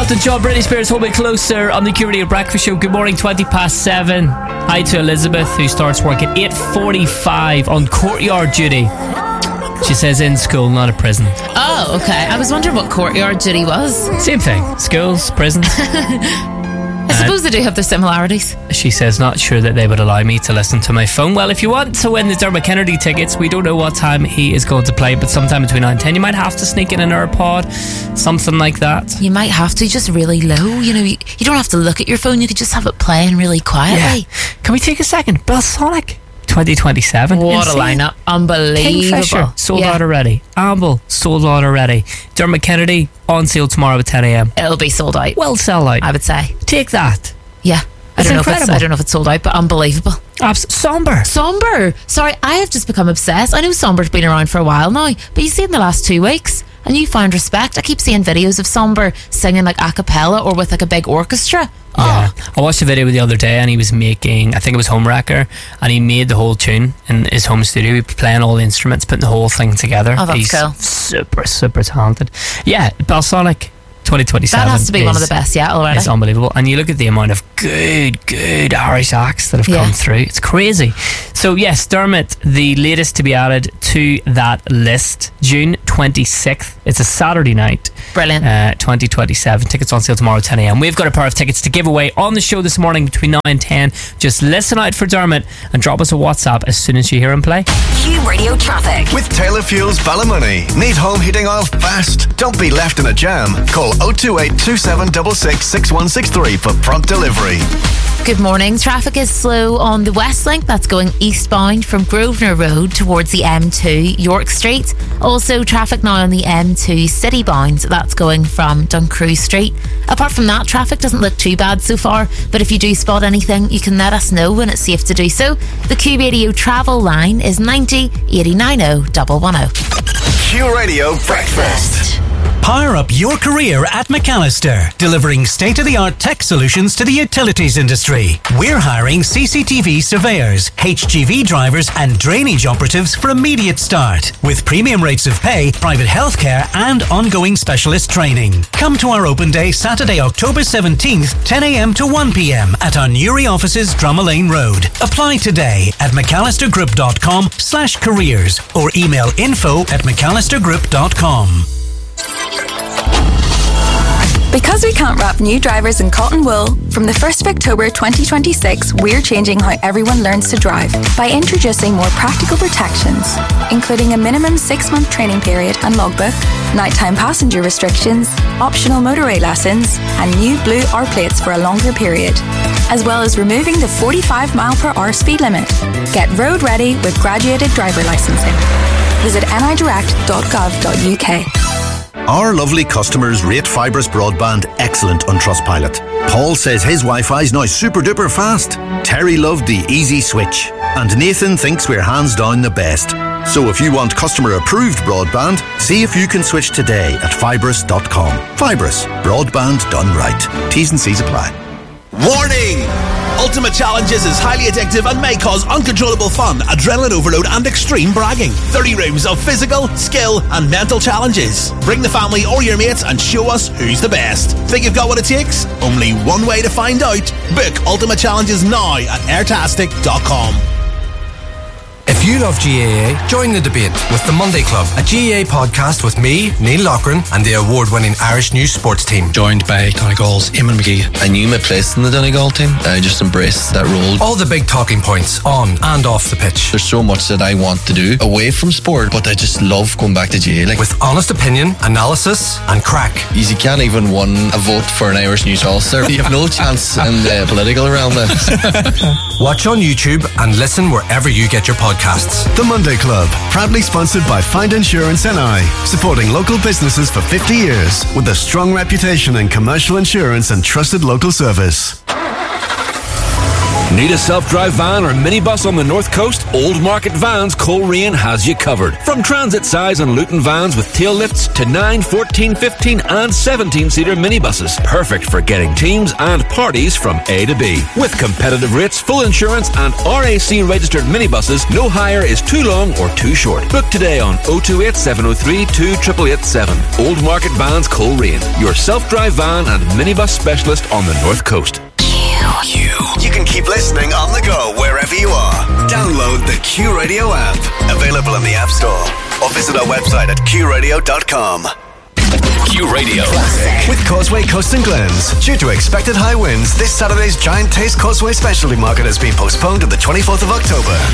Elton John, Britney Spears, Hold Me Closer on the Q Radio Breakfast Show. Good morning, 7:20. Hi to Elizabeth, who starts work at 8:45 on courtyard duty. She says in school, not a prison. Oh, okay. I was wondering what courtyard duty was. Same thing. Schools, prisons. I suppose they do have their similarities. She says, not sure that they would allow me to listen to my phone. Well, if you want to win the Dermot Kennedy tickets, we don't know what time he is going to play, but sometime between 9 and 10, you might have to sneak in an AirPod, something like that. You might have to, just really low. You know, you don't have to look at your phone. You could just have it playing really quietly. Yeah. Can we take a second? Belsonic 2027. What a lineup. Unbelievable. Kingfisher, sold out already. Amble, sold out already. Dermot Kennedy, on sale tomorrow at 10 a.m. It'll be sold out. Well, sell out. I would say. Take that. Yeah. It's incredible. I don't know if it's sold out, but unbelievable. Somber. Sorry, I have just become obsessed. I know Somber's been around for a while now, but you see in the last 2 weeks, a newfound respect. I keep seeing videos of Somber singing like a cappella or with like a big orchestra. Yeah. I watched a video the other day and he was making, I think it was Homewrecker, and he made the whole tune in his home studio. He was playing all the instruments, putting the whole thing together. Oh, that's He's cool. super talented. Yeah, Belsonic 2027. That has to be one of the best yet already. It's unbelievable. And you look at the amount of good Irish acts that have come through. It's crazy. So yes, Dermot, the latest to be added to that list, June 26th. It's a Saturday night. Brilliant. 2027. Tickets on sale tomorrow at 10 a.m. We've got a pair of tickets to give away on the show this morning between 9 and 10. Just listen out for Dermot and drop us a WhatsApp as soon as you hear him play. Q Radio Traffic. With Taylor Fuels Ballymoney. Need home heating oil fast? Don't be left in a jam. Call 028 2766 6163 for prompt delivery. Good morning. Traffic is slow on the West Link. That's going eastbound from Grosvenor Road towards the M2 York Street. Also traffic now on the M2 citybound. That's going from Duncrew Street. Apart from that, traffic doesn't look too bad so far, but if you do spot anything, you can let us know when it's safe to do so. The Q Radio travel line is 90 89 110. Q Radio Breakfast. Power up your career at McAllister, delivering state-of-the-art tech solutions to the utilities industry. We're hiring CCTV surveyors, HGV drivers and drainage operatives for immediate start, with premium rates of pay, private healthcare and ongoing specialist training. Come to our open day Saturday, October 17th, 10 a.m. to 1 p.m. at our Newry offices, Drummond Road. Apply today at mcallistergroup.com/careers or email info@mcallistergroup.com. Because we can't wrap new drivers in cotton wool, from the 1st of October 2026, we're changing how everyone learns to drive by introducing more practical protections, including a minimum 6-month training period and logbook, nighttime passenger restrictions, optional motorway lessons, and new blue R plates for a longer period, as well as removing the 45-mile-per-hour speed limit. Get road ready with graduated driver licensing. Visit nidirect.gov.uk. Our lovely customers rate Fibrous Broadband excellent on Trustpilot. Paul says his Wi-Fi's now super duper fast. Terry loved the easy switch. And Nathan thinks we're hands down the best. So if you want customer approved broadband, see if you can switch today at fibrous.com. Fibrous, broadband done right. T's and C's apply. Warning! Ultimate Challenges is highly addictive and may cause uncontrollable fun, adrenaline overload and extreme bragging. 30 rooms of physical, skill and mental challenges. Bring the family or your mates and show us who's the best. Think you've got what it takes? Only one way to find out. Book Ultimate Challenges now at airtastic.com. If you love GAA, join the debate with The Monday Club, a GAA podcast with me, Neil Loughran, and the award-winning Irish News Sports team. Joined by Donegal's Eamon McGee. I knew my place in the Donegal team. I just embraced that role. All the big talking points, on and off the pitch. There's so much that I want to do away from sport, but I just love going back to GAA. With honest opinion, analysis, and crack. You can't even win a vote for an Irish News All-Star. You have no chance in the political realm. Watch on YouTube and listen wherever you get your podcasts. The Monday Club, proudly sponsored by Find Insurance NI, supporting local businesses for 50 years with a strong reputation in commercial insurance and trusted local service. Need a self-drive van or minibus on the North Coast? Old Market Vans Coleraine has you covered. From transit size and Luton vans with tail lifts to 9, 14, 15 and 17-seater minibuses. Perfect for getting teams and parties from A to B. With competitive rates, full insurance and RAC registered minibuses, no hire is too long or too short. Book today on 028 703 28887. Old Market Vans Coleraine, your self-drive van and minibus specialist on the North Coast. You can keep listening on the go wherever you are. Download the Q Radio app. Available in the App Store. Or visit our website at qradio.com. Q Radio. With Causeway Coast and Glens. Due to expected high winds, this Saturday's Giant Taste Causeway Specialty Market has been postponed to the 24th of October.